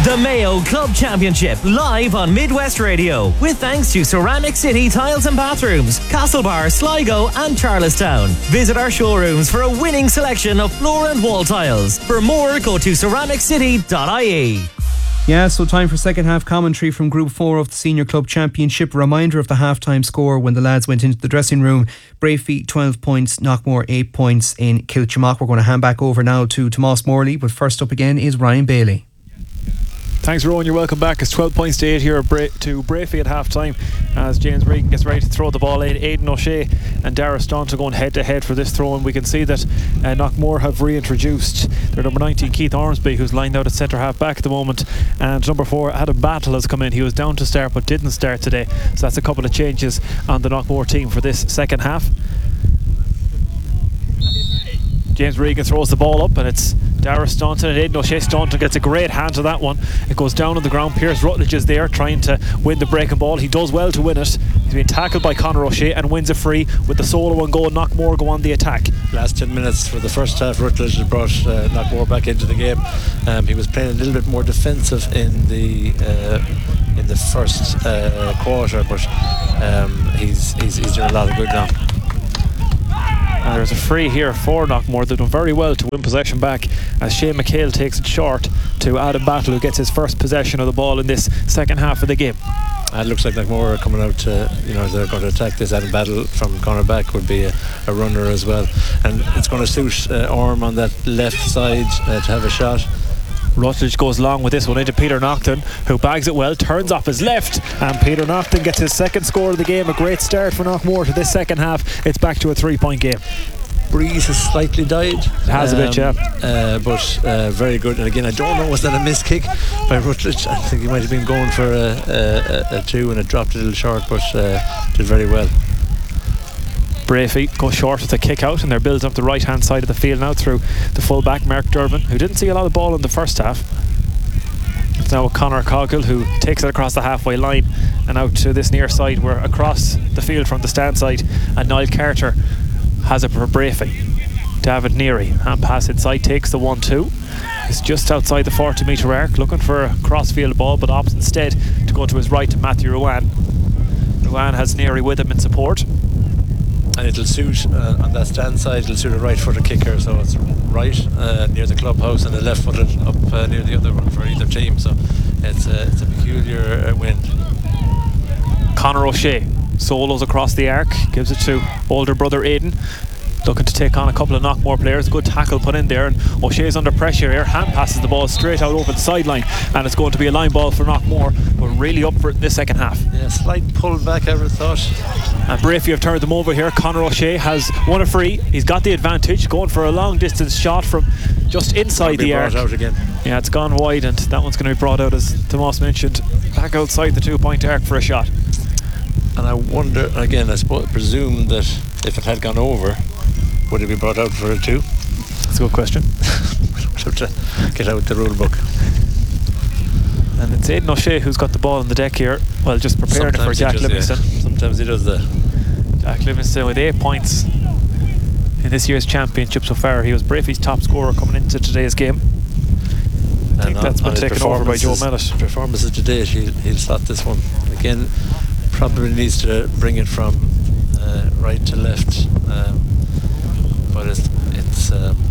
The Mayo Club Championship live on Midwest Radio with thanks to Ceramic City Tiles and Bathrooms, Castlebar, Sligo and Charlestown. Visit our showrooms for a winning selection of floor and wall tiles. For more, go to ceramiccity.ie. Yeah, so time for second half commentary from Group 4 of the Senior Club Championship. Reminder of the half-time score when the lads went into the dressing room. Brafey 12 points, Knockmore 8 points in Kilchamack. We're going to hand back over now to Tomas Morley, but first up again is Ryan Bailey. Thanks, Rowan. You're welcome back. It's 12 points to 8 here to Brafey at half time as James Regan gets ready to throw the ball in. Aidan O'Shea and Dara Staunton going head to head for this throw, and we can see that Knockmore have reintroduced their number 19 Keith Ormsby, who's lined out at centre half back at the moment, and number 4 Adam Battle has come in. He was down to start but didn't start today, so that's a couple of changes on the Knockmore team for this second half. James Regan throws the ball up and it's Dara Staunton and Aidan O'Shea. Staunton gets a great hand to that one. It goes down on the ground. Pierce Rutledge is there trying to win the breaking ball. He does well to win it. He's been tackled by Conor O'Shea and wins a free with the solo and goal. Knockmore go on the attack. Last 10 minutes for the first half, Rutledge has brought Knockmore back into the game. He was playing a little bit more defensive in the first quarter, but he's doing a lot of good now. And there's a free here for Knockmore. They've done very well to win possession back as Shane McHale takes it short to Adam Battle, who gets his first possession of the ball in this second half of the game. It looks like Knockmore are coming out to, they're going to attack this. Adam Battle from corner back would be a runner as well, and it's going to suit Orm on that left side to have a shot. Rutledge goes long with this one into Peter Naughton, who bags it well, turns off his left, and Peter Naughton gets his second score of the game. A great start for Knockmore to this second half. It's back to a 3-point game. Breeze has slightly died. It has a bit, yeah. But very good. And again, I don't know, was that a missed kick by Rutledge? I think he might have been going for a 2 and it dropped a little short, but did very well. Brafey go short with a kick out, and they're building up the right hand side of the field now through the full back Mark Durbin, who didn't see a lot of ball in the first half. It's now Conor Coggill who takes it across the halfway line and out to this near side. We're across the field from the stand side, and Niall Carter has it for Brafey. David Neary, hand pass inside, takes the 1-2. He's just outside the 40 metre arc looking for a crossfield ball, but opts instead to go to his right to Matthew Ruan. Ruan has Neary with him in support. And it'll suit on that stand side, it'll suit a right footed kicker, so it's right near the clubhouse and a left footed up near the other one for either team, so it's a peculiar win. Conor O'Shea solos across the arc, gives it to older brother Aidan, looking to take on a couple of Knockmore players. Good tackle put in there, and O'Shea's under pressure here. Hand passes the ball straight out over the sideline, and it's going to be a line ball for Knockmore. We're really up for it in this second half. Yeah, slight pull back, I would have thought. And Brafey have turned them over here. Conor O'Shea has won a free. He's got the advantage, going for a long distance shot from just inside the arc. Out again. Yeah, it's gone wide, and that one's going to be brought out, as Tomas mentioned, back outside the 2-point arc for a shot. And I wonder, again, I presume that if it had gone over, would it be brought out for a 2? That's a good question. We'll have to get out the rule book. And it's Aidan O'Shea who's got the ball on the deck here. Well, just preparing it for Jack Livingston. Yeah. Sometimes he does that. Jack Livingston with 8 points in this year's championship so far. He was Brafey's top scorer coming into today's game. I think that's been taken over by Joe Mellett. Performances today, he'll slot this one. Again, probably needs to bring it from right to left. But it's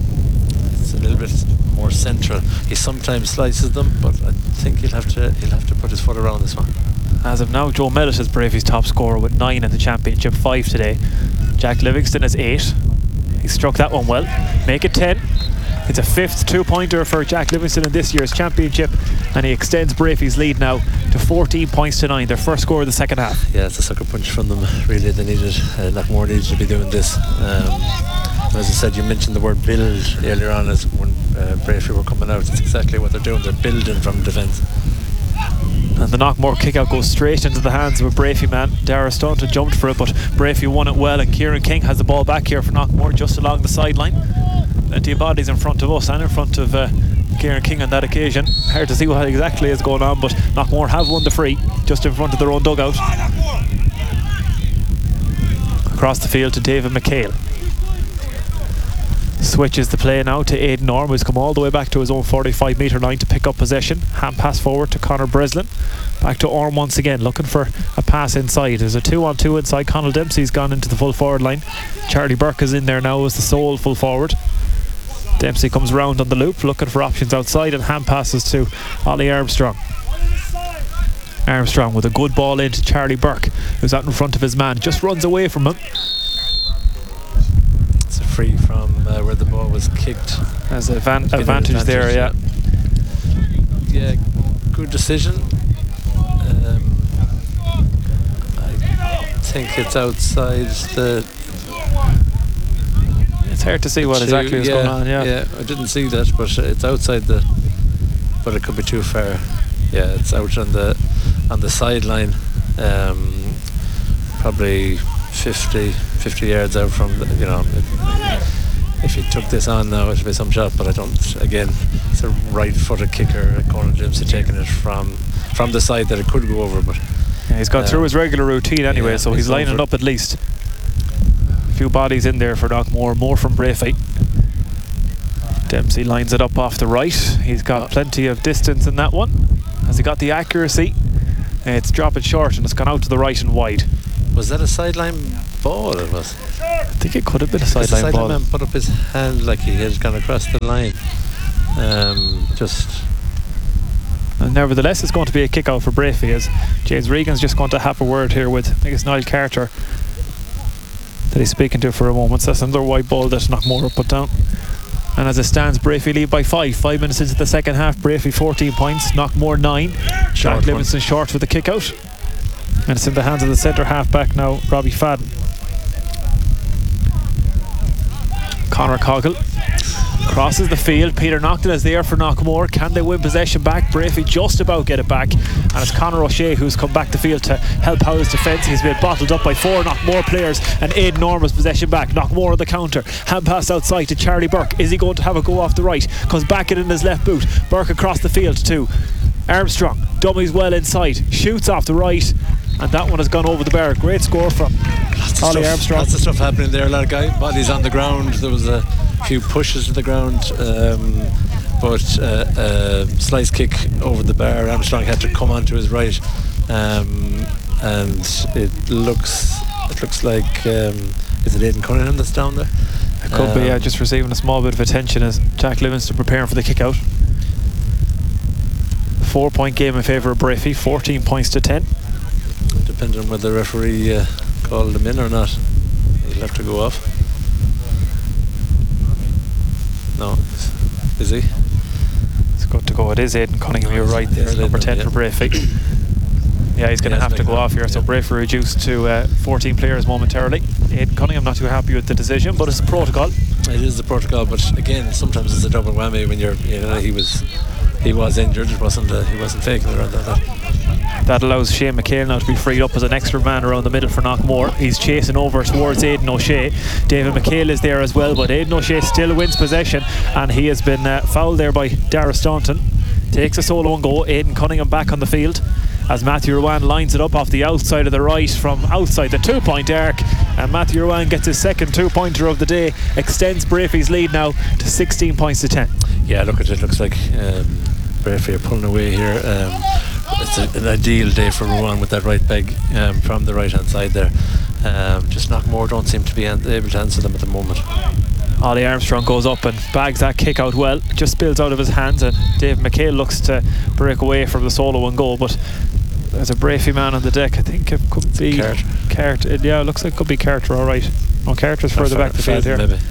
a little bit more central. He sometimes slices them, but I think he'll have to put his foot around this one. As of now, Joe Mellett is Brafey's top scorer with 9 in the championship, 5 today. Jack Livingston is 8. He struck that one well. Make it 10. It's a 5th 2-pointer for Jack Livingston in this year's championship, and he extends Brafey's lead now to 14 points to 9, their first score of the second half. Yeah, it's a sucker punch from them. Really, they needed Knockmore needed to be doing this. As I said, you mentioned the word build earlier on, as when Brafey were coming out. It's exactly what they're doing. They're building from defence. And the Knockmore kick out goes straight into the hands of a Brafey man. Dara Staunton jumped for it, but Brafey won it well, and Kieran King has the ball back here for Knockmore just along the sideline. Plenty of bodies in front of us and in front of Kieran King on that occasion. Hard to see what exactly is going on, but Knockmore have won the free just in front of their own dugout. Across the field to David McHale. Switches the play now to Aidan Orme, who's come all the way back to his own 45 metre line to pick up possession. Hand pass forward to Conor Breslin. Back to Orme once again, looking for a pass inside. There's a 2-on-2 inside. Conal Dempsey's gone into the full forward line. Charlie Burke is in there now as the sole full forward. Dempsey comes round on the loop, looking for options outside, and hand passes to Ollie Armstrong. Armstrong with a good ball into Charlie Burke, who's out in front of his man, just runs away from him. It's a free from where the ball was kicked. There's an advantage there, yeah. Yeah, good decision. I think it's outside the... It's hard to see what exactly is going on, Yeah, I didn't see that, but it's outside the... But it could be too far. Yeah, it's out on the sideline, probably 50 yards out from the, if he took this on now it'd be some shot, but I don't. Again, it's a right-footed kicker. Conor Dempsey taking it from the side that it could go over, but yeah, he's gone through his regular routine anyway, so he's lining up at least. A few bodies in there for Knockmore, more from Brayfeet. Dempsey lines it up off the right. He's got plenty of distance in that one. Has he got the accuracy? It's dropping short and it's gone out to the right and wide. Was that a sideline ball? It was. I think it could have been a sideline ball. The sideline man put up his hand like he had gone across the line. And nevertheless, it's going to be a kick out for Brayfeet, as James Regan's just going to have a word here with, I think it's Niall Carter that he's speaking to for a moment. So that's another white ball that Knockmore put down. And as it stands, Brayfeet lead by 5 minutes into the second half. Brayfeet 14 points, Knockmore 9. Jack Livingston short with the kick out, and it's in the hands of the centre half back now, Robbie Fadden. Conor Coggle crosses the field. Peter Nocton is there for Knockmore. Can they win possession back? Brayfeet just about get it back, and it's Conor O'Shea who's come back the field to help out his defence. He's been bottled up by 4 Knockmore players, and Aidan Orme's possession back. Knockmore on the counter, hand pass outside to Charlie Burke. Is he going to have a go off the right? Comes back in his left boot. Burke across the field to Armstrong, dummies well inside, shoots off the right, and that one has gone over the bar. Great score from Ollie Armstrong. Lots of stuff happening there. A lot of bodies on the ground. There was a few pushes to the ground, but slice kick over the bar. Armstrong had to come onto his right, and it looks like is it Aidan Cunningham that's down there? It could be, just receiving a small bit of attention as Jack Livingston preparing for the kick out. 4-point game in favour of Brayfeet, 14 points to 10. Depending on whether the referee called him in or not, he'll have to go off. No, is he? It's good to go. It is Aidan Cunningham, you're right there, number 10 for Brayfeet. Yeah, he's going to have to go off here, so Brayfeet reduced to 14 players momentarily. Aidan Cunningham not too happy with the decision, but it's a protocol. It is the protocol, but again, sometimes it's a double whammy when he was injured. He wasn't faking it around that. That allows Shane McHale now to be freed up as an extra man around the middle for Knockmore. He's chasing over towards Aidan O'Shea. David McHale is there as well, but Aidan O'Shea still wins possession, and he has been fouled there by Dara Staunton. Takes a solo and go. Aidan Cunningham back on the field as Matthew Ruan lines it up off the outside of the right from outside the 2-point arc, and Matthew Ruan gets his second 2-pointer of the day, extends Brayfeet's lead now to 16 points to 10. Yeah, look at it. Looks like Brayfeet are pulling away here. It's an ideal day for Ruan with that right peg from the right hand side there. Just Knockmore don't seem to be able to answer them at the moment. Ollie Armstrong goes up and bags that kick out well, just spills out of his hands, and Dave McHale looks to break away from the solo and goal, but there's a Brayfeet man on the deck. I think it could be Carter. Yeah, it looks like it could be Carter, alright. No, Carter's further back the field here. Maybe.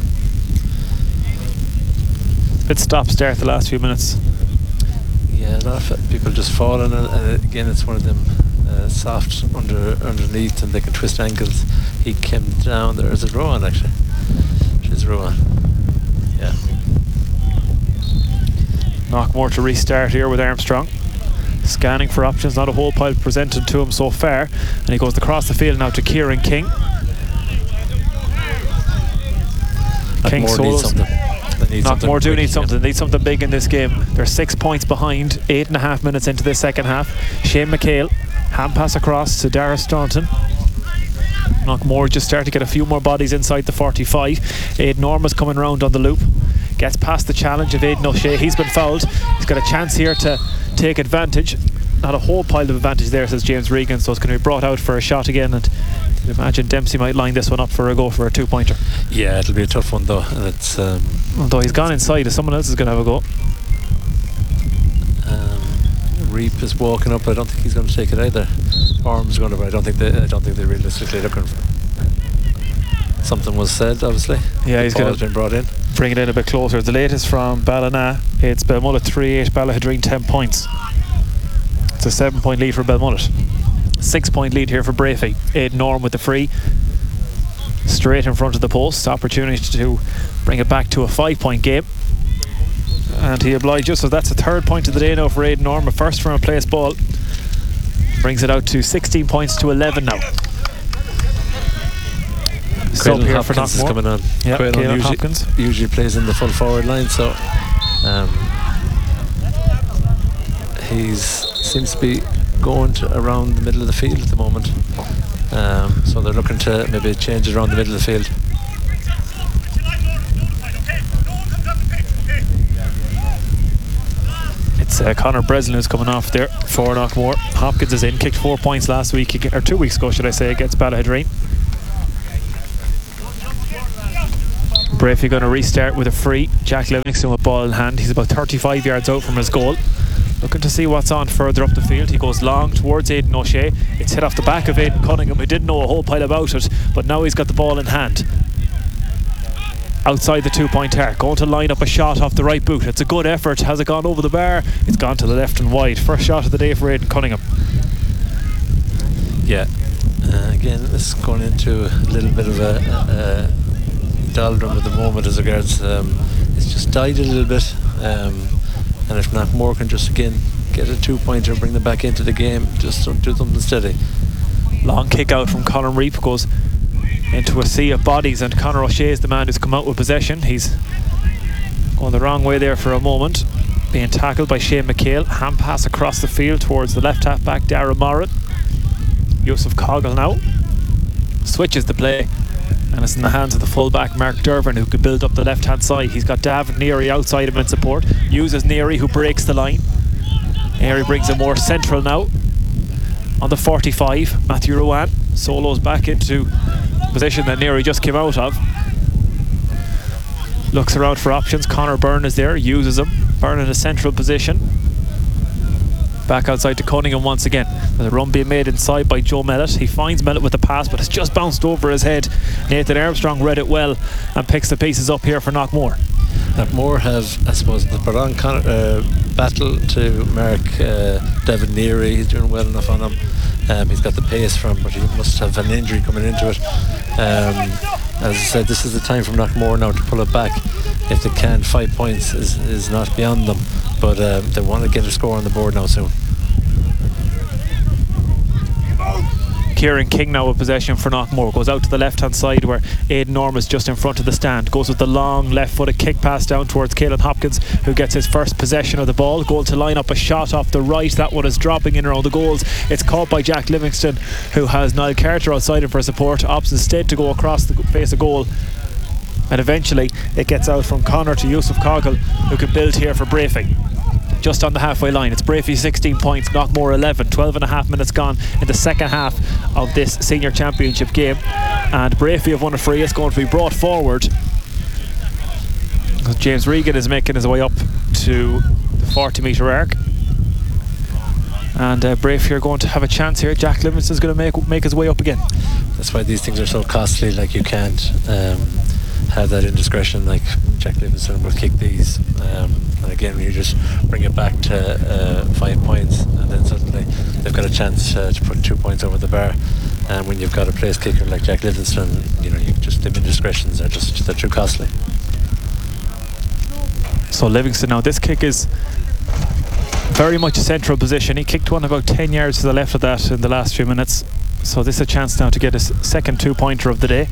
Bit stop-start the last few minutes. Yeah, a lot of people just falling, and again it's one of them soft underneath, and they can twist ankles. He came down there. Is it Rowan actually? It's Rowan. Yeah. Knockmore to restart here with Armstrong. Scanning for options, not a whole pile presented to him so far, and he goes across the field now to Kieran King. King solos. Knockmore do need something. Need something big in this game. They're 6 points behind, 8.5 minutes into the second half. Shane McHale, hand pass across to Dara Staunton. Knockmore just starting to get a few more bodies inside the 45. Aidan Norma's coming round on the loop. Gets past the challenge of Aidan O'Shea. He's been fouled. He's got a chance here to take advantage. Not a whole pile of advantage there, says James Regan, so it's going to be brought out for a shot again, and I'd imagine Dempsey might line this one up for a go for a 2-pointer. Yeah, it'll be a tough one though, and it's although he's gone inside, someone else is going to have a go. Reap is walking up. I don't think he's going to take it either. Orm's going to, but I don't think they're realistically looking for. Something was said, obviously. Yeah, he's going to been brought in. Bring it in a bit closer. The latest from Ballina, it's Belmullet 3-8, Ballahadreen 10 points. It's a 7-point lead for Belmullet. 6-point lead here for Brafey. Aidan Norm with the free, straight in front of the post. Opportunity to bring it back to a 5-point game, and he obliged us. So that's a 3rd point of the day now for Aidan Norm. A first from a place ball brings it out to 16 points to 11 now. Sub here for Hopkins is coming on. Yeah, Hopkins usually plays in the full forward line, so he seems to be going around the middle of the field at the moment. So they're looking to maybe change it around the middle of the field. It's Conor Breslin who's coming off there for Knockmore. Hopkins is in, kicked 4 points last week, or 2 weeks ago should I say, against Ballahadreen. Brafey going to restart with a free. Jack Livingston with ball in hand. He's about 35 yards out from his goal, looking to see what's on further up the field. He goes long towards Aidan O'Shea. It's hit off the back of Aidan Cunningham, who didn't know a whole pile about it, but now he's got the ball in hand. Outside the 2-point arc, going to line up a shot off the right boot. It's a good effort. Has it gone over the bar? It's gone to the left and wide. First shot of the day for Aidan Cunningham. Yeah, again, this is going into a little bit of a doldrum at the moment as regards it's just died a little bit, and if Knockmore can just again get a 2-pointer, bring them back into the game, just do something steady. Long kick out from Colin Reap, goes into a sea of bodies, and Conor O'Shea is the man who's come out with possession. He's going the wrong way there for a moment, being tackled by Shane McHale. Hand pass across the field towards the left half back Darragh Moran. Yusuf Coggle now switches the play, and it's in the hands of the fullback Mark Dervin, who could build up the left hand side. He's got David Neary outside him in support. Uses Neary, who breaks the line. Neary brings it more central now on the 45. Matthew Rowan solos back into the position that Neary just came out of. Looks around for options. Conor Byrne is there, uses him. Byrne in a central position. Back outside to Cunningham once again. There's a run being made inside by Joe Mellett. He finds Mellett with the pass, but it's just bounced over his head. Nathan Armstrong read it well and picks the pieces up here for Knockmore. Knockmore have, I suppose, the Baron battle to mark David Neary. He's doing well enough on him. He's got the pace from him, but he must have an injury coming into it. As I said, this is the time for Knockmore now to pull it back. If they can, 5 points is not beyond them, but they want to get a score on the board now soon. Kieran King now with possession for Knockmore. Goes out to the left hand side where Aidan Norm is just in front of the stand. Goes with the long left footed kick pass down towards Caelan Hopkins, who gets his first possession of the ball. Goal to line up a shot off the right. That one is dropping in around the goals. It's caught by Jack Livingston, who has Niall Carter outside him for support. Opts instead to go across the face of goal, and eventually it gets out from Connor to Yusuf Coggle, who can build here for Brafey. Just on the halfway line, it's Brafey 16 points, Knockmore 11. 12 and a half minutes gone in the second half of this senior championship game, and Brafey have won a free. It's going to be brought forward. James Regan is making his way up to the 40 metre arc, and Brafey are going to have a chance here. Jack Livingston is going to make his way up again. That's why these things are so costly. Like, you can't have that indiscretion. Like, Jack Livingston will kick these, and again, when you just bring it back to 5 points, and then suddenly they've got a chance to put 2 points over the bar. And when you've got a place kicker like Jack Livingston, you know, them indiscretions they're too costly. So Livingston now, this kick is very much a central position. He kicked one about 10 yards to the left of that in the last few minutes, so this is a chance now to get his second 2-pointer of the day.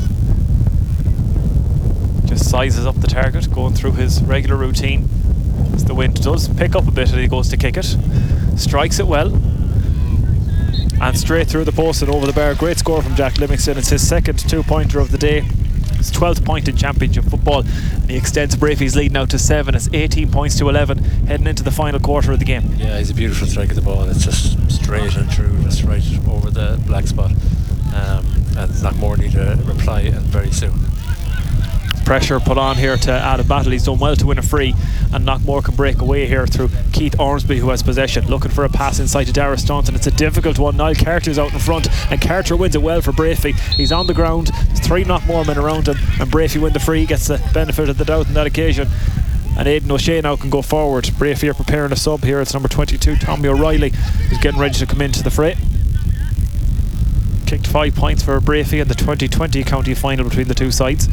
Just sizes up the target, going through his regular routine. As the wind does pick up a bit as he goes to kick it. Strikes it well. And straight through the post and over the bar. Great score from Jack Livingston. It's his second 2-pointer of the day. His 12th point in championship football. And he extends Brafey's lead now to 7. It's 18 points to 11 heading into the final quarter of the game. Yeah, he's a beautiful strike of the ball. It's just straight and true, just right over the black spot. And Knockmore need a reply, and very soon. Pressure put on here to Adam Battle. He's done well to win a free, and Knockmore can break away here through Keith Ormsby, who has possession, looking for a pass inside to Dara Staunton. It's a difficult one. Niall Carter's out in front, and Carter wins it well for Brafey. He's on the ground. There's 3 Knockmore men around him, and Brafey win the free, gets the benefit of the doubt on that occasion. And Aidan O'Shea now can go forward. Brafey are preparing a sub here. It's number 22, Tommy O'Reilly, who's getting ready to come into the fray. Kicked 5 points for Brafey in the 2020 county final between the two sides.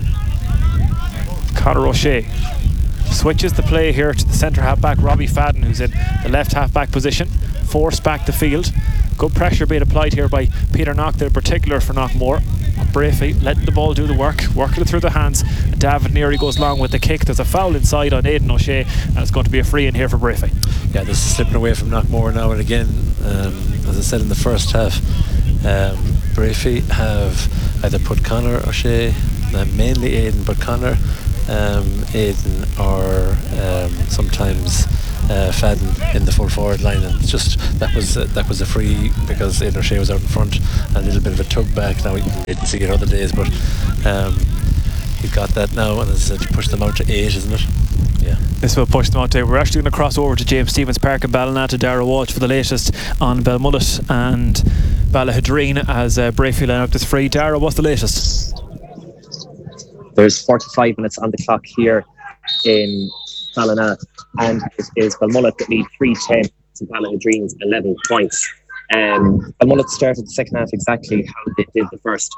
Conor O'Shea switches the play here to the centre half-back Robbie Fadden, who's in the left half-back position, forced back the field. Good pressure being applied here by Peter Knockton in particular for Knockmore. Brafey letting the ball do the work, working it through the hands. David Neary goes long with the kick. There's a foul inside on Aidan O'Shea, and it's going to be a free in here for Brafey. Yeah, this is slipping away from Knockmore now and again. As I said in the first half, Brafey have either put Conor O'Shea, mainly Aidan, but Conor, Aidan, or sometimes Fadden in the full forward line, and it's just that was a free because Aidan O'Shea was out in front, and a little bit of a tug back. Now we didn't see it other days, but he got that now, and as I said, push them out to 8, isn't it? Yeah. This will push them out to. We're actually going to cross over to James Stevens Park in Ballina to Dara Walsh for the latest on Belmullet and Ballahadreen as Brafey line up this free. Dara, what's the latest? There's 45 minutes on the clock here in Ballina, and it is Belmullet that lead 3-10 to Ballahadreen's 11 points. Belmullet started the second half exactly how they did the first,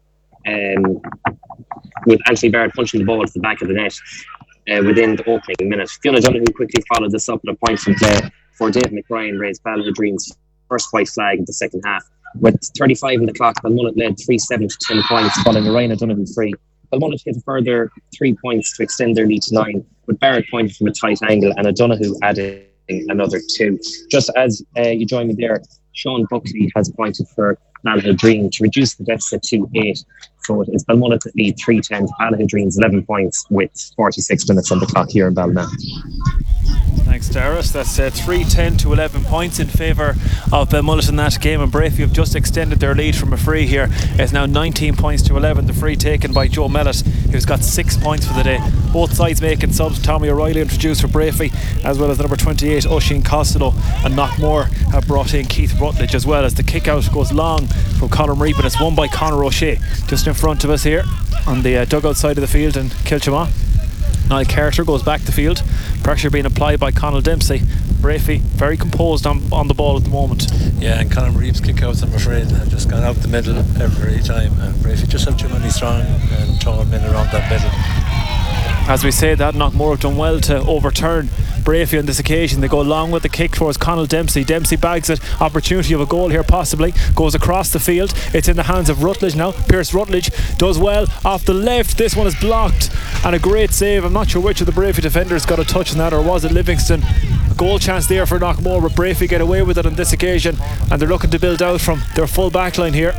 with Anthony Barrett punching the ball to the back of the net within the opening minute. Fiona Donoghue quickly followed this up with a point from play for David McBrien raised Ballahadreen's first white flag in the second half. With 35 on the clock, Belmullet led 3-7 to 10 points following a Ryan Donoghue free. Belmullet hit a further 3 points to extend their lead to 9, with Barrett pointing from a tight angle and O'Donoghue adding another 2. Just as you join me there, Sean Buckley has pointed for Ballahadreen to reduce the deficit to 8. So it is Belmullet that lead 3-10 to Ballahadreen's 11 points with 46 minutes on the clock here in Ballina. Thanks, Darius. That's 3-10 to 11 points in favour of Belmullet in that game, and Brafey have just extended their lead from a free here. It's now 19 points to 11. The free taken by Joe Mellett, who's got 6 points for the day. Both sides making subs. Tommy O'Reilly introduced for Brafey, as well as the number 28 Oisin Costello, and Knockmore have brought in Keith Rutledge as well, as the kick out goes long from Conor Murray, but it's won by Conor O'Shea just in front of us here on the dugout side of the field in Kilchama. Niall Carter goes back the field. Pressure being applied by Conal Dempsey. Brafey very composed on the ball at the moment. Yeah, and Conor Reeves kick-outs, I'm afraid, have just gone out the middle every time. And Brafey just have too many strong and tall men around that middle. As we say that, Knockmore have done well to overturn Brafey on this occasion. They go along with the kick towards Conal Dempsey. Dempsey bags it. Opportunity of a goal here possibly. Goes across the field. It's in the hands of Rutledge now. Pierce Rutledge does well off the left. This one is blocked, and a great save. I'm not sure which of the Brafey defenders got a touch on that, or was it Livingston? A goal chance there for Knockmore, but Brafey get away with it on this occasion, and they're looking to build out from their full back line here.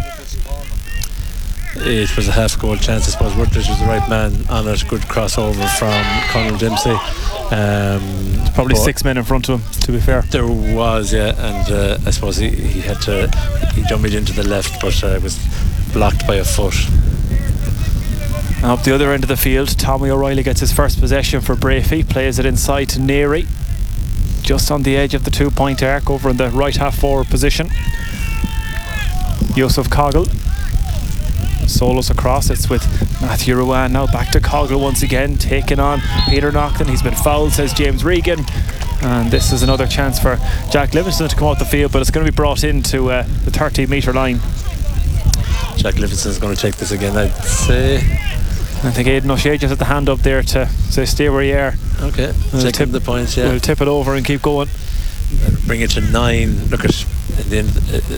It was a half goal chance. I suppose Rutledge was the right man on it. Good crossover from Conal Dempsey. Probably 6 men in front of him, to be fair. There was, yeah, and I suppose he dummied into the left, but it was blocked by a foot. And up the other end of the field, Tommy O'Reilly gets his first possession for Brafey, plays it inside to Neary, just on the edge of the 2-point arc over in the right half forward position. Yusuf Coggle solos across. It's with Matthew Ruan now. Back to Coggle once again, taking on Peter Knockton. He's been fouled, says James Regan, and this is another chance for Jack Livingston to come out the field, but it's going to be brought into the 30 metre line. Jack Livingston's going to take this again, I'd say. I think Aidan O'Shea just had the hand up there to say stay where you are. Okay, taking the points, yeah. We'll tip it over and keep going. Bring it to 9. Look at the end,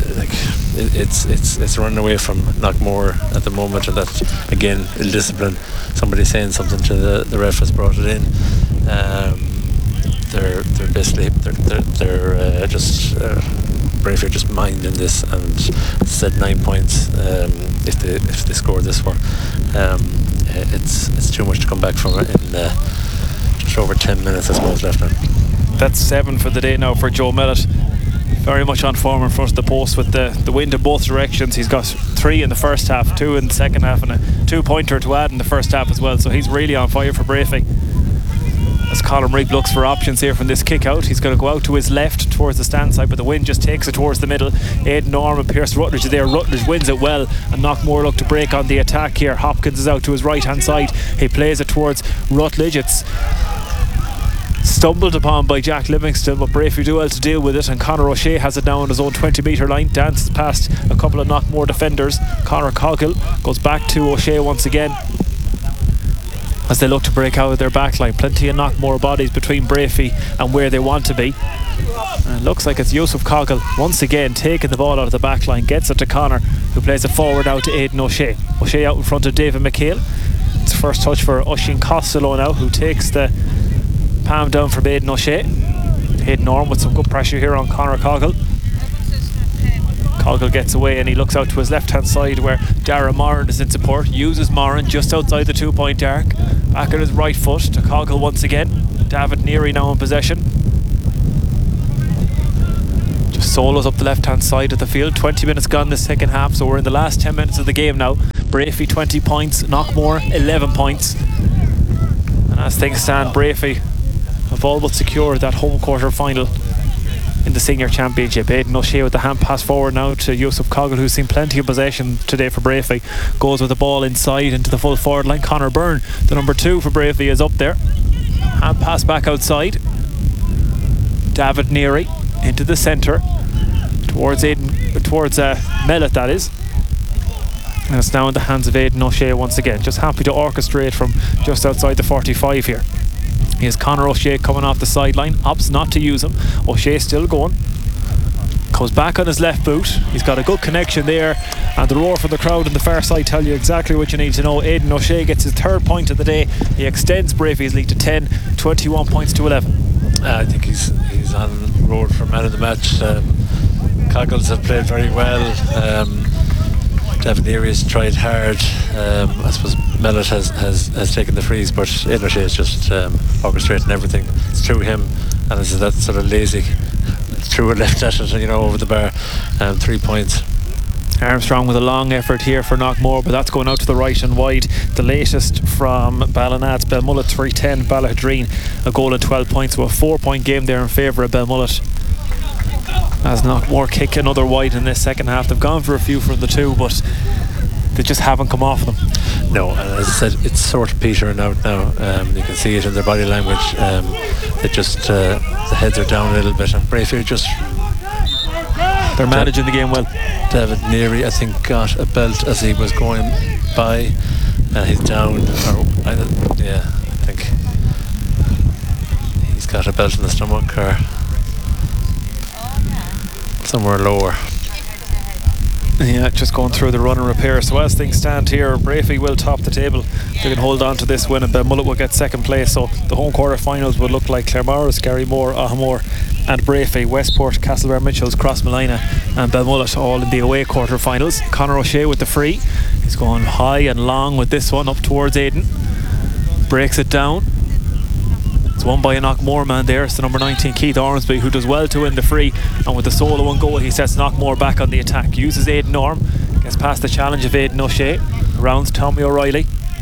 it's running away from Knockmore at the moment, and that's again ill discipline. Somebody saying something to the ref has brought it in. they're basically they're just Braefer just minding this, and said 9 points if they score this one. It's too much to come back from it in just over 10 minutes, I suppose, left now. That's 7 for the day now for Joe Mellett. Very much on form in front of the post with the wind in both directions. He's got 3 in the first half, 2 in the second half, and a 2-pointer to add in the first half as well. So he's really on fire for Braefer. As Colin Rigg looks for options here from this kick out, he's going to go out to his left towards the stand side, but the wind just takes it towards the middle. Aidan Norman, Pierce Rutledge there. Rutledge wins it well, and Knockmore look to break on the attack here. Hopkins is out to his right hand side. He plays it towards Rutledge. It's stumbled upon by Jack Livingston, but Braefer do well to deal with it, and Conor O'Shea has it now on his own 20-metre line, dances past a couple of Knockmore defenders. Conor Coghill goes back to O'Shea once again as they look to break out of their back line. Plenty of Knockmore bodies between Braefer and where they want to be, and it looks like it's Yusuf Coghill once again taking the ball out of the back line, gets it to Conor, who plays it forward out to Aidan O'Shea. O'Shea out in front of David McHale. It's first touch for Oisín Costello now, who takes the palm down from Aidan O'Shea. Aidan Norm with some good pressure here on Conor Coghill. Coghill gets away and he looks out to his left hand side where Dara Moran is in support. Uses Moran just outside the 2-point arc. Back at his right foot to Coghill once again. David Neary now in possession. Just solos up the left hand side of the field. 20 minutes gone this second half, so we're in the last 10 minutes of the game now. Braefer 20 points, Knockmore 11 points. And as things stand, Braefer have all but secured that home quarter final in the senior championship. Aidan O'Shea with the hand pass forward now to Yusuf Coghill, who's seen plenty of possession today for Braefer. Goes with the ball inside into the full forward line. Conor Byrne, the number 2 for Braefer, is up there. Hand pass back outside. David Neary into the centre towards Mellett, that is. And it's now in the hands of Aidan O'Shea once again, just happy to orchestrate from just outside the 45 here. Here's Conor O'Shea coming off the sideline, opts not to use him. O'Shea still going, comes back on his left boot. He's got a good connection there, and the roar from the crowd on the far side tell you exactly what you need to know. Aidan O'Shea gets his 3rd point of the day. He extends Braefer's lead to 10, 21 points to 11. I think he's on road for man of the match. Coggles have played very well. David Neary has tried hard. I suppose Mellett has taken the freeze, but Aidan O'Shea is just orchestrating everything. It's through him, and it's that sort of lazy through a left at it, over the bar. 3 points. Armstrong with a long effort here for Knockmore, but that's going out to the right and wide. The latest from Ballinades, Belmullet 3-10, Ballahadreen a goal and 12 points. So a 4-point game there in favour of Belmullet, as Knockmore kick another wide in this second half. They've gone for a few from the 2, but they just haven't come off them. No, and as I said, it's sort of petering out now. You can see it in their body language. They just the heads are down a little bit, and Braefer just they're managing the game well. David Neary, I think, got a belt as he was going by. He's down, I think he's got a belt in the stomach or somewhere lower. Yeah, just going through the run and repair. So as things stand here, Braefer will top the table. They can hold on to this win, and Belmullet will get 2nd place. So the home quarter finals would look like Claremorris, Garrymore, Ahamore and Braefer, Westport, Castlebar Mitchells, Crossmolina and Belmullet all in the away quarter finals. Conor O'Shea with the free. He's going high and long with this one up towards Aidan. Breaks it down. It's won by a Knockmore man there. It's the number 19 Keith Ormsby, who does well to win the free, and with the solo and goal he sets Knockmore back on the attack. Uses Aidan Norm, gets past the challenge of Aidan O'Shea, rounds Tommy O'Reilly,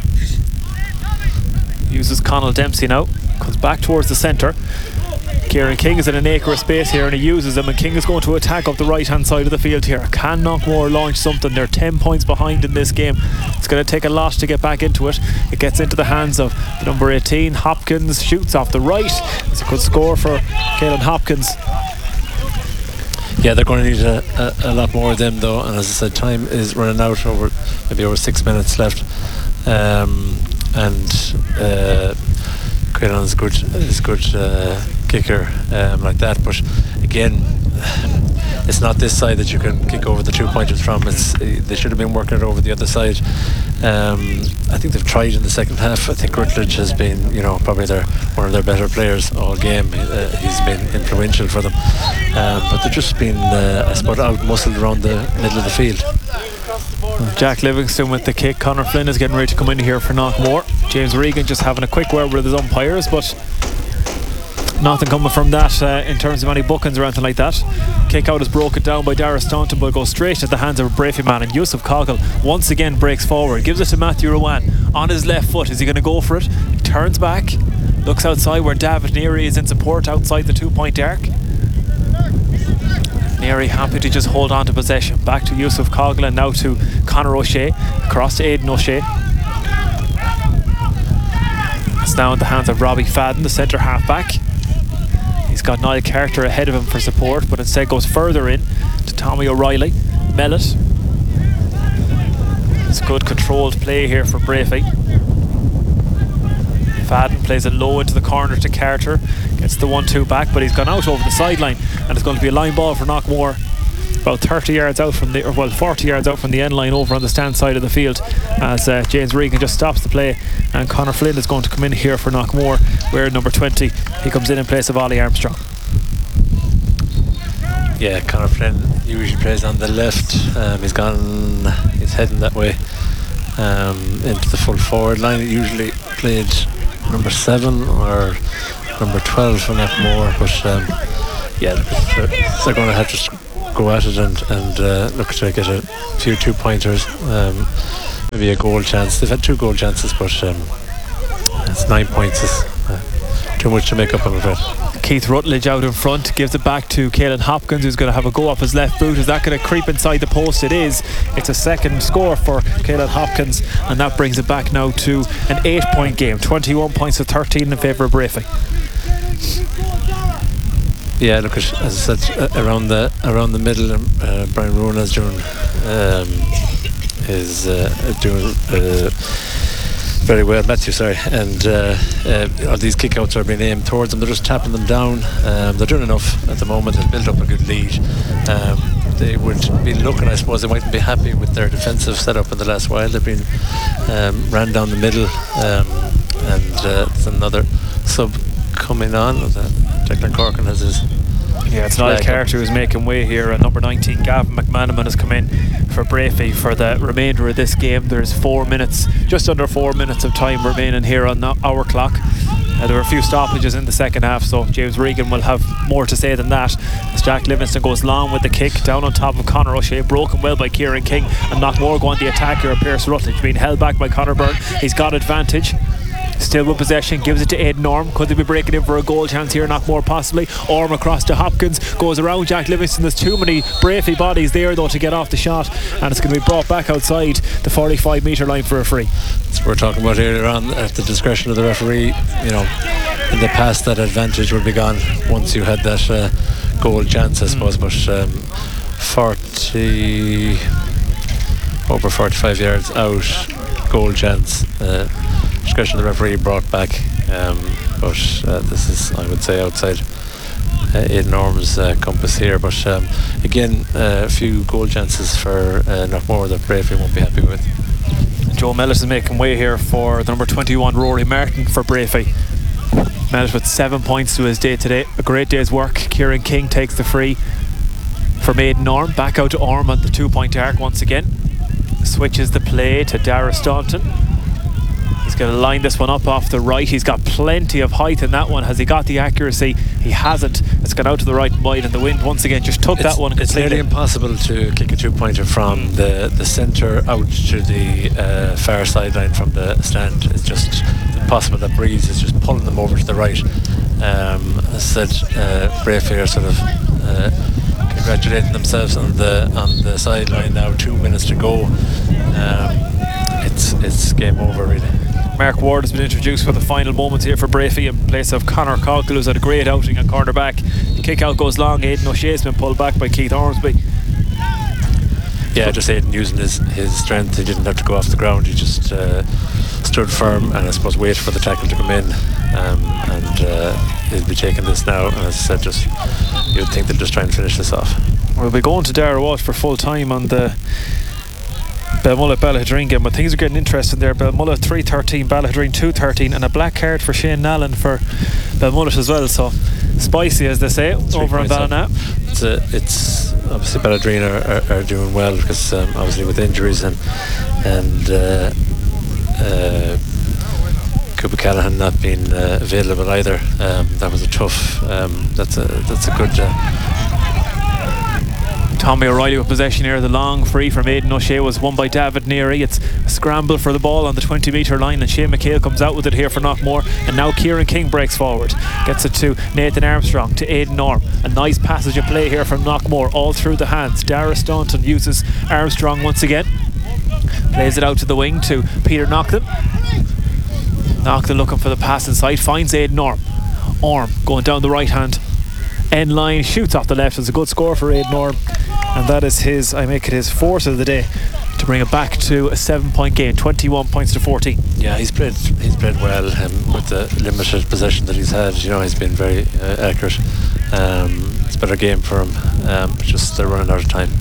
uses Conal Dempsey now, comes back towards the centre. Kieran King is in an acre of space here and he uses them, and King is going to attack up the right hand side of the field here. Can Knockmore launch something? They're 10 points behind in this game. It's going to take a lot to get back into it. It gets into the hands of the number 18 Hopkins, shoots off the right. It's a good score for Caelan Hopkins. Yeah, they're going to need a lot more of them though, and as I said, time is running out. Maybe over 6 minutes left, and Caelan is good kicker like that, but again it's not this side that you can kick over the 2-pointers from. They should have been working it over the other side. I think they've tried in the second half. I think Rutledge has been, probably one of their better players all game. He's been influential for them, but they've just been, I suppose, out-muscled around the middle of the field. Jack Livingston with the kick. Conor Flynn is getting ready to come in here for Knockmore. James Regan just having a quick word with his umpires, but nothing coming from that in terms of any bookings or anything like that. Kick out is broken down by Dara Staunton, but goes straight at the hands of a Brafe man, and Yusuf Cogle once again breaks forward, gives it to Matthew Rowan on his left foot. Is he going to go for it? He turns back, looks outside where David Neary is in support outside the 2-point arc. Neary happy to just hold on to possession. Back to Yusuf Cogle, and now to Conor O'Shea, across to Aidan O'Shea. It's now in the hands of Robbie Fadden, the centre half back. He's got Niall Carter ahead of him for support, but instead goes further in to Tommy O'Reilly. Mellett. It's good controlled play here for Brafe. Fadden plays it low into the corner to Carter, gets the 1-2 back, but he's gone out over the sideline, and it's going to be a line ball for Knockmore, about 40 yards out from the end line over on the stand side of the field, as James Regan just stops the play, and Conor Flynn is going to come in here for Knockmore, where number 20, he comes in place of Ollie Armstrong. Yeah, Conor Flynn usually plays on the left. He's heading that way into the full forward line. He usually played number 7 or number 12 for Knockmore, but they're going to have to go at it and look to get a few 2-pointers, maybe a goal chance. They've had 2 goal chances, but it's 9 points is too much to make up, I'm afraid. Keith Rutledge out in front, gives it back to Caelan Hopkins, who's going to have a go off his left boot. Is that going to creep inside the post? It is. It's a second score for Caelan Hopkins, and that brings it back now to an 8-point game, 21 points to 13 in favour of Brafe. Yeah, look, as I said, around the middle, Brian Rowan is doing very well, Matthew, sorry, and all these kickouts are being aimed towards them. They're just tapping them down. They're doing enough at the moment to build up a good lead. They would be looking, I suppose, they mightn't be happy with their defensive setup in the last while. They've been ran down the middle, and there's another sub coming on. Declan Corkin has his... Yeah, it's Niall Carter who's making way here, and number 19 Gavin McManaman has come in for Brafe for the remainder of this game. There's just under 4 minutes of time remaining here on our clock. There were a few stoppages in the second half, so James Regan will have more to say than that, as Jack Livingston goes long with the kick down on top of Conor O'Shea, broken well by Kieran King, and Knockmore go on the attack here. Pierce Rutledge being held back by Conor Byrne. He's got advantage, still with possession, gives it to Aidan Orm. Could they be breaking in for a goal chance here? Knockmore possibly. Orm across to Hopkins, goes around Jack Livingston. There's too many Brafe bodies there though to get off the shot, and it's going to be brought back outside the 45 metre line for a free. So we're talking about earlier on, at the discretion of the referee, in the past that advantage would be gone once you had that goal chance, I suppose, but 45 yards out, goal chance, discretion of the referee brought back, but this is, I would say, outside Aidan Orm's compass here, but again, a few goal chances for Knockmore that Brafe won't be happy with. Joe Mellett is making way here for the number 21 Rory Martin for Brafe. Mellett with 7 points to his day today, a great day's work. Kieran King takes the free from Aidan Orm, back out to Orm at the 2-point arc once again. Switches the play to Dara Staunton. He's going to line this one up off the right. He's got plenty of height in that one. Has he got the accuracy? He hasn't. It's gone out to the right wide, and the wind once again just took that one completely. It's nearly impossible to kick a 2-pointer from the centre out to the far sideline from the stand. It's just impossible. That breeze is just pulling them over to the right. As I said, Brafe are sort of congratulating themselves on the sideline now. 2 minutes to go. It's game over, really. Mark Ward has been introduced for the final moments here for Brafe in place of Conor Cogle, who's had a great outing at cornerback. The kick out goes long. Aidan O'Shea's been pulled back by Keith Ormsby. Yeah, just Aidan using his strength. He didn't have to go off the ground. He just stood firm and I suppose waited for the tackle to come in, and he'll be taking this now. And as I said, you'd think they'll just try and finish this off. We'll be going to Dara Walsh for full time on the Belmullet Ballaghaderreen game, but things are getting interesting there. Belmullet 3-13, Ballaghaderreen 2-13, and a black card for Shane Nallen for Belmullet as well. So spicy, as they say, over in Ballina. It's obviously Ballaghaderreen are doing well because obviously with injuries and Cooper Callahan not being available either. That was a tough. That's a good. Tommy O'Reilly with possession here. The long free from Aidan O'Shea was won by David Neary. It's a scramble for the ball on the 20-metre line, and Shane McHale comes out with it here for Knockmore. And now Kieran King breaks forward, gets it to Nathan Armstrong, to Aidan Norm. A nice passage of play here from Knockmore, all through the hands. Dara Staunton uses Armstrong once again, plays it out to the wing to Peter Naughton. Naughton looking for the pass inside, finds Aidan Norm. Orm going down the right hand end line, shoots off the left. It's a good score for Aidan Norm, and that is his, I make it his fourth of the day, to bring it back to a 7-point game, 21 points to 14. Yeah, he's played well with the limited possession that he's had. You know, he's been very accurate. It's a better game for him. Just they're running out of time.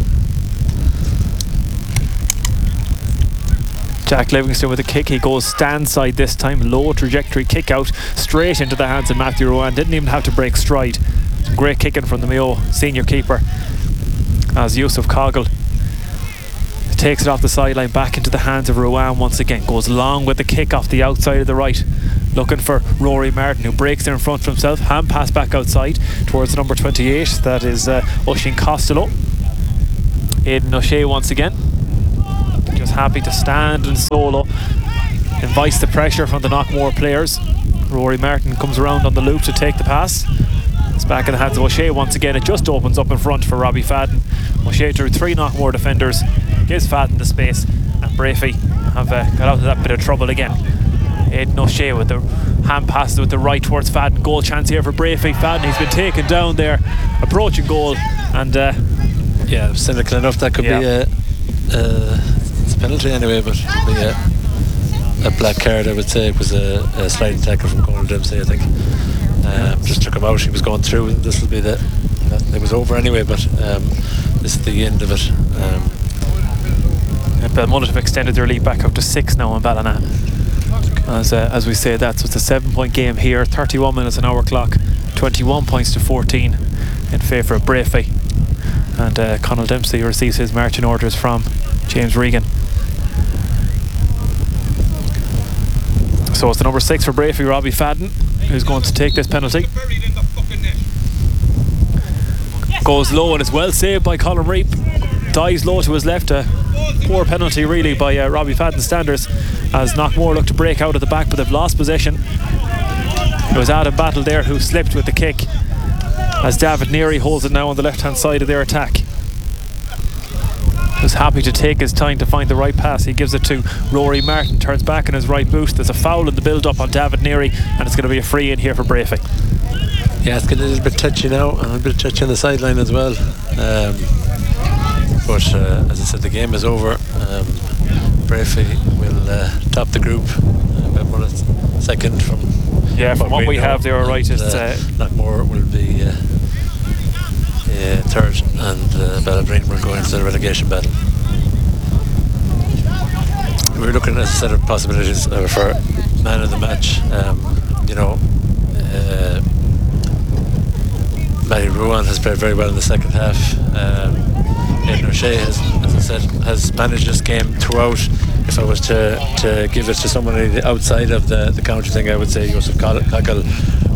Jack Livingston with a kick. He goes stand side this time, low trajectory kick out straight into the hands of Matthew Rowan. Didn't even have to break stride. Some great kicking from the Mayo senior keeper, as Yusuf Coggle takes it off the sideline back into the hands of Rowan once again. Goes long with the kick off the outside of the right, looking for Rory Martin, who breaks there in front of himself. Hand pass back outside towards number 28. That is Oisin Costello. Aidan O'Shea once again, just happy to stand and solo, invites the pressure from the Knockmore players. Rory Martin comes around on the loop to take the pass. It's back in the hands of O'Shea once again. It just opens up in front for Robbie Fadden. O'Shea drew 3 Knockmore defenders, gives Fadden the space, and Brafey have got out of that bit of trouble again. Aidan O'Shea with the hand passes with the right towards Fadden. Goal chance here for Brafey. Fadden, he's been taken down there, approaching goal, and yeah, cynical enough that could be it's a penalty anyway, but it'll be a black card, I would say. It was a sliding tackle from Conor Dempsey, I think. Just took him out. He was going through, and this will be it was over anyway, but this is the end of it. Belmullet have extended their lead back up to 6 now on Ballina. As we say that, so it's a 7-point game here, 31 minutes on our clock, 21 points to 14 in favour of Brafey. And Conor Dempsey receives his marching orders from James Regan. So it's the number 6 for Brafey, Robbie Fadden, who's going to take this penalty. Goes low and is well saved by Colin Reap. Dives low to his left. A poor penalty really by Robbie Fadden's standards, as Knockmore looked to break out at the back, but they've lost possession. It was Adam Battle there who slipped with the kick, as David Neary holds it now on the left hand side of their attack. Was happy to take his time to find the right pass. He gives it to Rory Martin, turns back in his right boot. There's a foul in the build up on David Neary, and it's going to be a free in here for Brafey. Yeah, it's getting a little bit touchy now, and a little bit touchy on the sideline as well. But as I said, the game is over. Brafey will top the group. Second from what we have there, right? Knockmore will be third, and Ballaghaderreen will go into the relegation battle. We're looking at a set of possibilities for man of the match. Matty Ruan has played very well in the second half. Aidan O'Shea has, as I said, has managed this game throughout. If I was to give it to someone outside of the county thing, I would say Yusuf Coggle.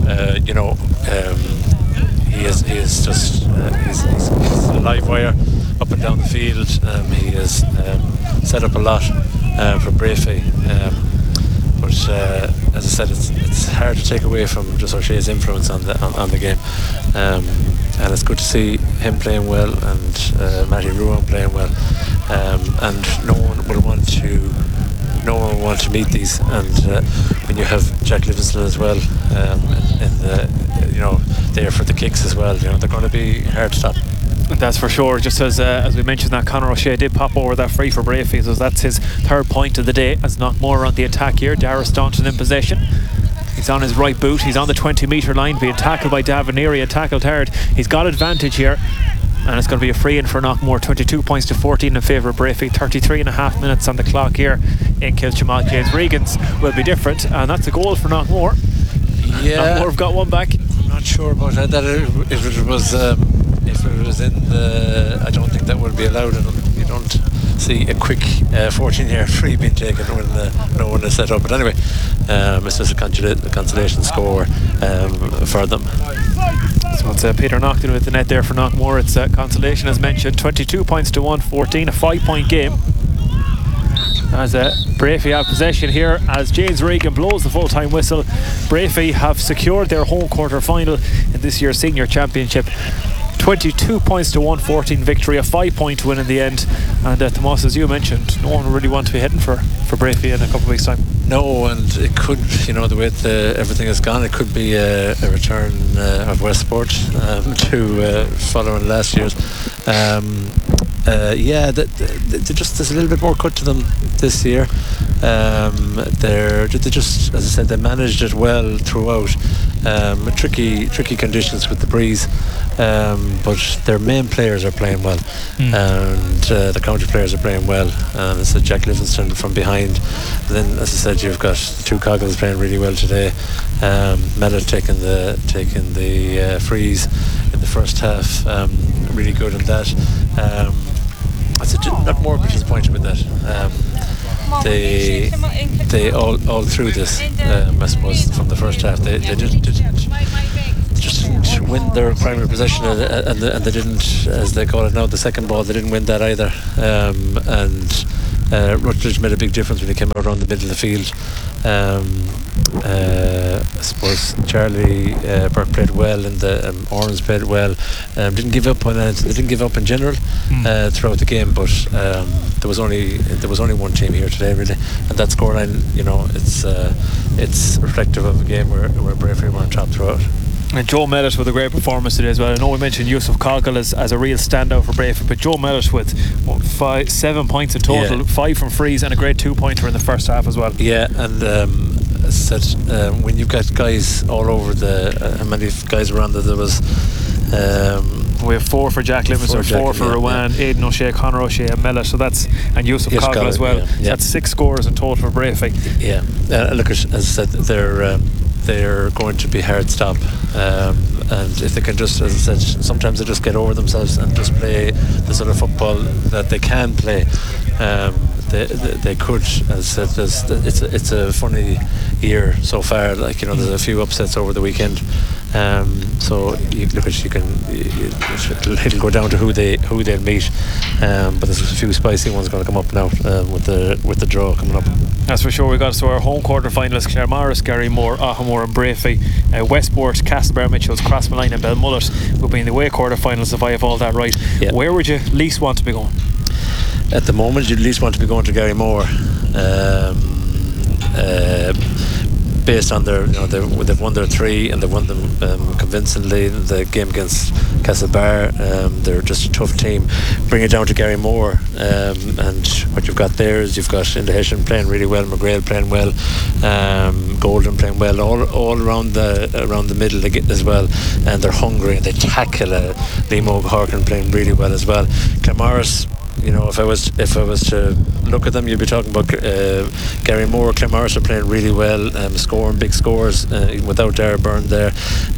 He's just a live wire up and down the field. He has set up a lot for Brafey. But as I said, it's hard to take away from just O'Shea's influence on the game. And it's good to see him playing well, and Matty Ruan playing well. And no one will want to meet these. And when you have Jack Livingston as well, there for the kicks as well, they're going to be hard to stop. That's for sure. Just as we mentioned, that Conor O'Shea did pop over that free for Brafey, so that's his 3rd point of the day, as Knockmore on the attack here. Dara Staunton in possession. He's on his right boot. He's on the 20-metre line, being tackled by David Neary, and tackled hard. He's got advantage here. and it's going to be a free in for Knockmore. 22 points to 14 in favour of Brafey. 33.5 minutes on the clock here in Kilchimagh. James Regan's will be different, and that's a goal for Knockmore. Knockmore have got one back. Not sure about that. If it was in the, I don't think that would be allowed. You don't see a quick 14-yard free being taken when no one is set up. But anyway, it's just a consolation score for them. So it's Peter Naughton with the net there for Knockmore. It's consolation, as mentioned. 22 points to 114, a 5-point game. As Brafey have possession here as James Regan blows the full-time whistle. Brafey have secured their home quarter final in this year's senior championship. 22 points to 114 victory, a 5-point win in the end. And Tomas, as you mentioned, no one really wants to be hitting for Brafey in a couple of weeks' time. No, and it could, the way everything has gone, it could be a return of Westport to following last year's. There's a little bit more cut to them this year. They just, as I said, they managed it well throughout. Tricky conditions with the breeze, but their main players are playing well, and the county players are playing well. So Jack Livingston from behind. And then, as I said, you've got the two Coggles playing really well today. Mellett taking the freeze in the first half, really good at that. Not more disappointed with that. They all through this, I suppose, from the first half they didn't win their primary possession, and they didn't, as they call it now, the second ball, they didn't win that either. And Rutledge made a big difference when he came out around the middle of the field. I suppose Charlie Burke played well, and the Orans played well. Didn't give up on it. They didn't give up in general throughout the game, but there was only one team here today, really, and that scoreline, it's reflective of a game where Brafey were on top throughout. And Joe Mellett with a great performance today as well. I know we mentioned Yusuf Coggle as a real standout for Brafey, but Joe Mellett with 7 points in total, 5 from frees, and a great 2-pointer in the first half as well. Yeah, and as I said, when you've got guys all over how many guys around there was? We have 4 for Jack Livingston, 4 for Rowan, Aidan O'Shea, Conor O'Shea, and Mellett. So that's, and Yusuf Coggle as well. Yeah. That's 6 scores in total for Brafey. Yeah, look, as I said, they're going to be hard stop, and if they can just, as I said, sometimes they just get over themselves and just play the sort of football that they can play. They could, as I said, it's a funny year so far. There's a few upsets over the weekend. So it'll go down to who they'll meet. But there's a few spicy ones going to come up now with the draw coming up. That's for sure. We got to our home quarter finalists: Claremorris, Garrymore, Ahamore and Brafey, Westport, Castlebar, Mitchells, Crossmalline and Belmullet will be in the away quarter finals, if I have all that right. Yeah. Where would you least want to be going? At the moment, you'd at least want to be going to Garrymore, based on they've won their 3 and they've won them convincingly. The game against Castlebar, they're just a tough team. Bring it down to Garrymore, and what you've got there is you've got Indaheshan playing really well, McGrail playing well, Golden playing well, all around the middle as well, and they're hungry and they tackle. Liam O'Harkin playing really well as well. Claremorris, if I was to look at them, you'd be talking about Garrymore. Claremorris are playing really well, scoring big scores, even without Dara Byrne there.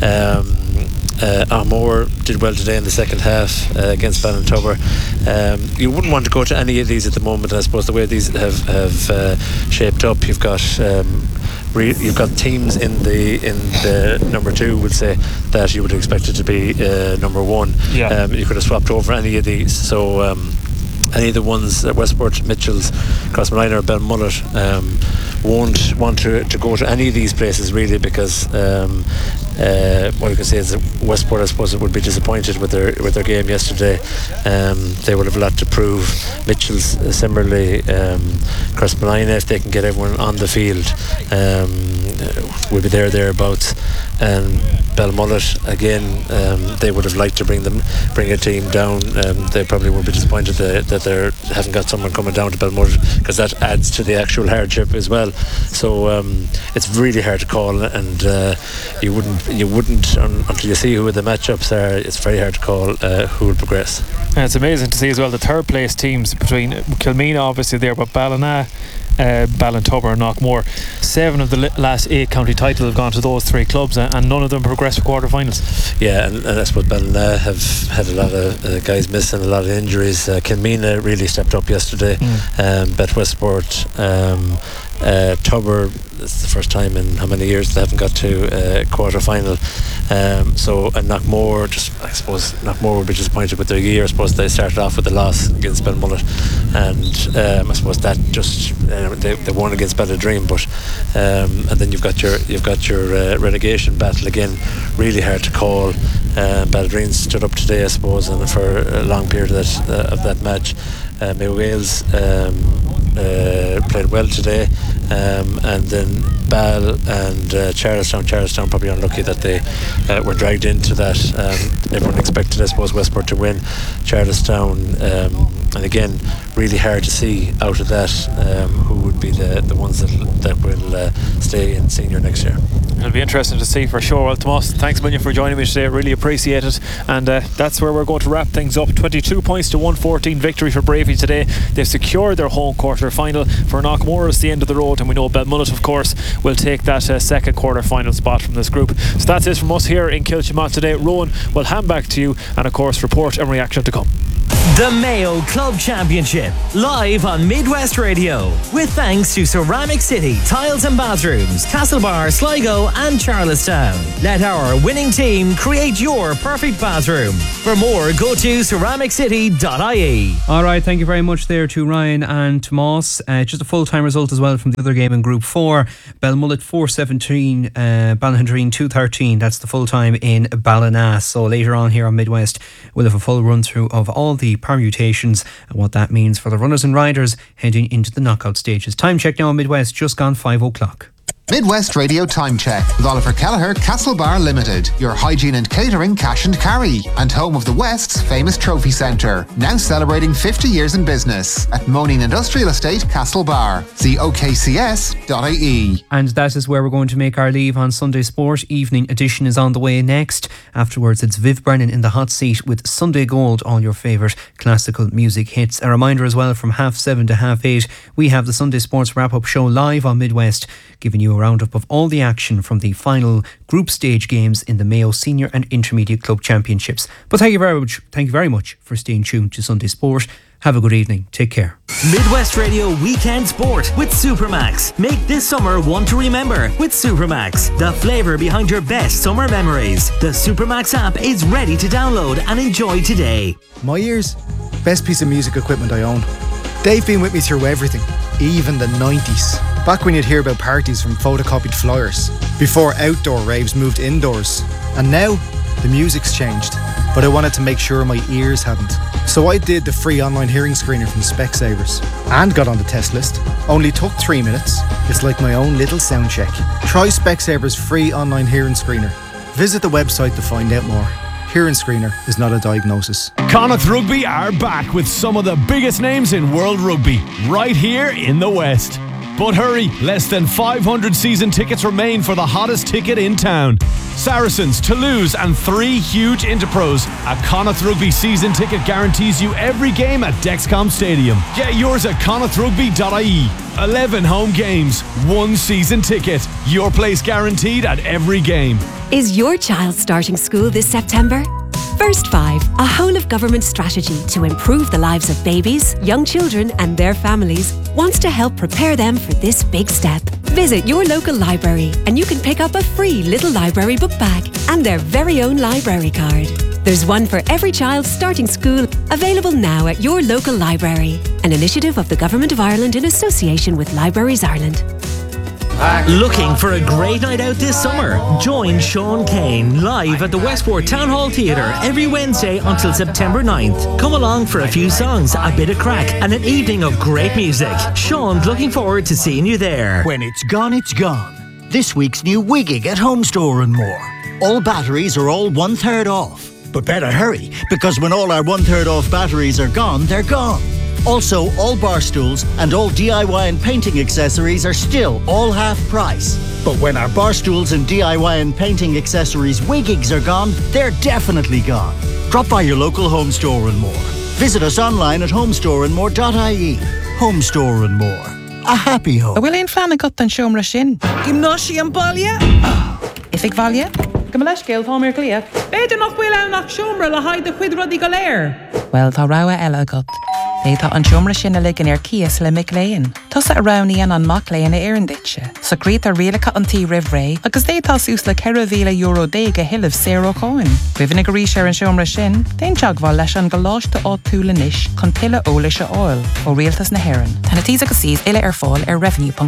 Armour did well today in the second half against Ballintubber. You wouldn't want to go to any of these at the moment. I suppose the way these have shaped up, you've got teams in the number 2, would say, that you would expect it to be number 1. Yeah. You could have swapped over any of these. So any of the ones at Westport, Mitchells, Crossmalline or Belmullet won't want to go to any of these places, really, because what you can say is that Westport, I suppose, would be disappointed with their game yesterday. They will have a lot to prove. Mitchells similarly, Crossmalline, if they can get everyone on the field, will be thereabouts. Belmullet again, they would have liked to bring a team down. They probably will be disappointed that they haven't got someone coming down to Belmullet, because that adds to the actual hardship as well. So it's really hard to call, and you wouldn't until you see who the matchups are. It's very hard to call who will progress. And it's amazing to see as well the third place teams between Kilmena obviously there, but Ballina, Ballintubber and Knockmore. 7 of the last 8 county titles have gone to those 3 clubs, and none of them progressed to quarter-finals. Yeah, and I suppose Ballina have had a lot of guys missing, a lot of injuries. Kilmena really stepped up yesterday. Bet Westport, Tubber, it's the first time in how many years they haven't got to quarter-final. And Knockmore, I suppose Knockmore would be disappointed with their year. I suppose they started off with a loss against Belmullet, and I suppose that just they won against Balladream, but and then you've got your relegation battle again. Really hard to call. Balladream stood up today, I suppose, and for a long period of that match. Mayo Wales played well today, and then Ball and Charlestown probably unlucky that they were dragged into that. Everyone expected, I suppose, Westport to win. Charlestown, and again, really hard to see out of that who would be the ones that will stay in senior next year. It'll be interesting to see for sure. Well, Tomas, thanks a million for joining me today. Really appreciate it. And that's where we're going to wrap things up. 22 points to 114 victory for Bravey today. They've secured their home quarter final. For Knockmore, it's the end of the road, and we know Belmullet, of course, will take that second quarter final spot from this group. So that's it from us here in Kiltimagh today. Rowan will hand back to you, and of course, report and reaction to come. The Mayo Club Championship, live on Midwest Radio, with thanks to Ceramic City Tiles and Bathrooms, Castlebar, Sligo and Charlestown. Let our winning team create your perfect bathroom. For more, go to ceramiccity.ie. Alright, thank you very much there to Ryan and Tomas. Just a full-time result as well from the other game in Group 4. Belmullet 4-17, Ballinhadreen 2-13. That's the full-time in Ballina. So later on here on Midwest, we'll have a full run-through of all the permutations and what that means for the runners and riders heading into the knockout stages. Time check now on Midwest, just gone 5 o'clock. Midwest Radio Time Check with Oliver Kelleher, Castlebar Limited, your hygiene and catering cash and carry, and home of the West's famous trophy centre, now celebrating 50 years in business at Moaning Industrial Estate, Castlebar. See okcs.ie. And that is where we're going to make our leave on Sunday Sport. Evening edition is on the way next. Afterwards, it's Viv Brennan in the hot seat with Sunday Gold, all your favourite classical music hits. A reminder as well, from 7:30 to 8:30, we have the Sunday Sports wrap-up show live on Midwest, giving you a roundup of all the action from the final group stage games in the Mayo Senior and Intermediate Club Championships. But thank you very much for staying tuned to Sunday Sport. Have a good evening. Take care. Midwest Radio Weekend Sport with Supermax. Make this summer one to remember with Supermax, the flavour behind your best summer memories. The Supermax app is ready to download and enjoy today. My ears, best piece of music equipment I own. They've been with me through everything, even the 90s. Back when you'd hear about parties from photocopied flyers, before outdoor raves moved indoors. And now, the music's changed, but I wanted to make sure my ears hadn't. So I did the free online hearing screener from Specsavers and got on the test list. Only took 3 minutes. It's like my own little sound check. Try Specsavers free online hearing screener. Visit the website to find out more. Hearing screener is not a diagnosis. Connacht Rugby are back with some of the biggest names in world rugby, right here in the West. But hurry, less than 500 season tickets remain for the hottest ticket in town. Saracens, Toulouse and 3 huge Interpros. A Connacht Rugby season ticket guarantees you every game at Dexcom Stadium. Get yours at connachtrugby.ie. 11 home games, 1 season ticket. Your place guaranteed at every game. Is your child starting school this September? First 5, a whole-of-government strategy to improve the lives of babies, young children and their families, wants to help prepare them for this big step. Visit your local library and you can pick up a free Little Library book bag and their very own library card. There's one for every child starting school, available now at your local library. An initiative of the Government of Ireland in association with Libraries Ireland. Looking for a great night out this summer? Join Sean Kane live at the Westport Town Hall Theatre every Wednesday until September 9th. Come along for a few songs, a bit of crack and an evening of great music. Sean's looking forward to seeing you there. When it's gone, it's gone. this week's new Wiggig at Home Store and More. All batteries are all 1/3 off. But better hurry, because when all our 1/3 off batteries are gone, they're gone. Also, all bar stools and all DIY and painting accessories are still all half price. But when our bar stools and DIY and painting accessories Wiggigs are gone, they're definitely gone. Drop by your local Home Store and More. Visit us online at homestoreandmore.ie. Home Store and More. A happy home. Bhfuil éon flean agat an seomra sin. Gymnáisi an baile? If ag bhaile? Go leis céil tá mé clia. Beidir nach bhfuil anach seomra le haid a chuid rudí go léir. Well, tá rá eile agat. Tá an seomra sin a ligan ar cias le mic léin. Tusa a ráníon an mac léin a éirinditse. So grét a rialacha an tí rih ré, agus détá sús le €1,000 déige hiileh €0. Cuimhin go ríis ar an seomra sin, déon teagháil leis an goláiste á túla níis chun tuile óla se áil ó rialtas na hÉireann. Tána tí agus síos ile ar fáil ar revenue.com.